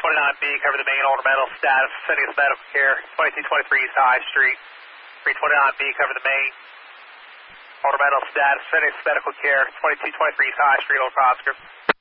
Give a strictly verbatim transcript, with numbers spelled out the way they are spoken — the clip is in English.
twenty-nine B, cover the main ornamental status, City of Medical Care, twenty-two twenty-three East High Street. three twenty-nine B, cover the main ornamental status, City of Medical Care, twenty-two twenty-three East High Street, Old Oscar.